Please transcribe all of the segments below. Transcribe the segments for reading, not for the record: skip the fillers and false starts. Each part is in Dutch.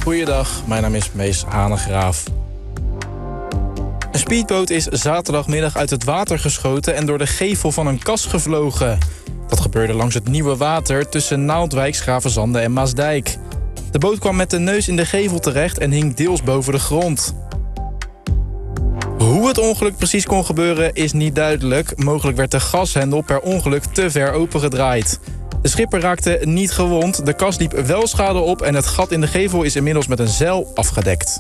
Goeiedag, mijn naam is Mees Hanegraaf. Een speedboot is zaterdagmiddag uit het water geschoten en door de gevel van een kas gevlogen. Dat gebeurde langs het Nieuwe Water tussen Naaldwijk, Gravenzande en Maasdijk. De boot kwam met de neus in de gevel terecht en hing deels boven de grond. Hoe het ongeluk precies kon gebeuren is niet duidelijk. Mogelijk werd de gashendel per ongeluk te ver opengedraaid. De schipper raakte niet gewond, de kas liep wel schade op en het gat in de gevel is inmiddels met een zeil afgedekt.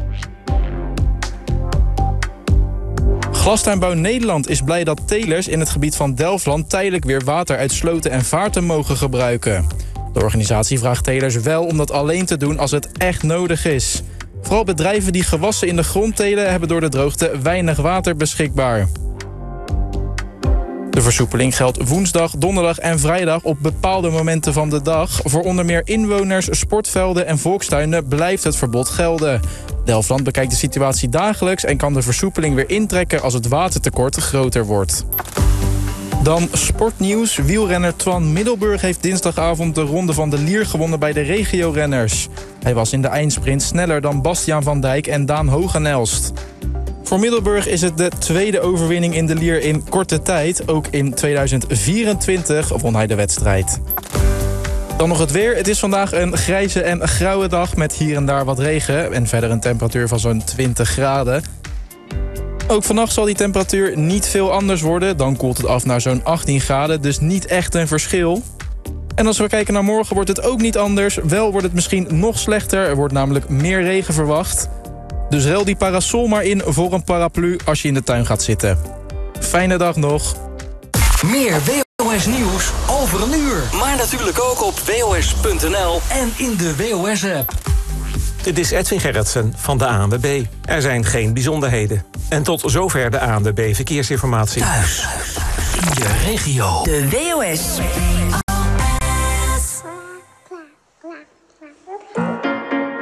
Glastuinbouw Nederland is blij dat telers in het gebied van Delfland tijdelijk weer water uit sloten en vaarten mogen gebruiken. De organisatie vraagt telers wel om dat alleen te doen als het echt nodig is. Vooral bedrijven die gewassen in de grond telen hebben door de droogte weinig water beschikbaar. De versoepeling geldt woensdag, donderdag en vrijdag op bepaalde momenten van de dag. Voor onder meer inwoners, sportvelden en volkstuinen blijft het verbod gelden. Delfland bekijkt de situatie dagelijks en kan de versoepeling weer intrekken als het watertekort groter wordt. Dan sportnieuws. Wielrenner Twan Middelburg heeft dinsdagavond de ronde van de Lier gewonnen bij de regiorenners. Hij was in de eindsprint sneller dan Bastiaan van Dijk en Daan Hogenelst. Voor Middelburg is het de tweede overwinning in de Lier in korte tijd. Ook in 2024 won hij de wedstrijd. Dan nog het weer. Het is vandaag een grijze en grauwe dag met hier en daar wat regen. En verder een temperatuur van zo'n 20 graden. Ook vannacht zal die temperatuur niet veel anders worden. Dan koelt het af naar zo'n 18 graden, dus niet echt een verschil. En als we kijken naar morgen wordt het ook niet anders. Wel wordt het misschien nog slechter. Er wordt namelijk meer regen verwacht. Dus ruil die parasol maar in voor een paraplu als je in de tuin gaat zitten. Fijne dag nog. Meer WOS nieuws over een uur. Maar natuurlijk ook op WOS.nl en in de WOS-app. Dit is Edwin Gerritsen van de ANWB. Er zijn geen bijzonderheden. En tot zover de ANWB Verkeersinformatie. Thuis, in je regio. De WOS